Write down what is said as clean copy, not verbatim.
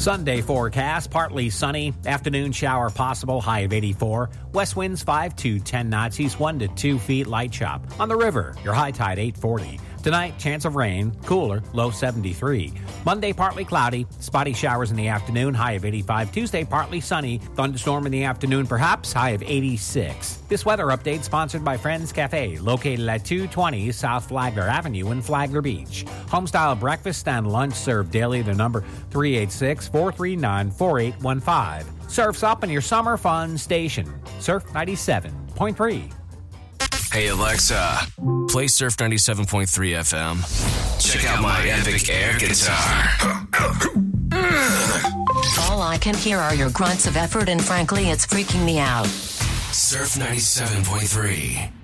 Sunday forecast, partly sunny. Afternoon shower possible, high of 84. West winds 5 to 10 knots, east 1 to 2 feet, light chop. On the river, your high tide 840. Tonight, chance of rain, cooler, low 73. Monday, partly cloudy, spotty showers in the afternoon, high of 85. Tuesday, partly sunny, thunderstorm in the afternoon, perhaps, high of 86. This weather update sponsored by Friends Cafe, located at 220 South Flagler Avenue in Flagler Beach. Homestyle breakfast and lunch served daily. The number 386-439-4815. Surf's up in your summer fun station. Surf 97.3. Hey Alexa, play Surf 97.3 FM. Check out my epic air guitar. All I can hear are your grunts of effort, and frankly, it's freaking me out. Surf 97.3.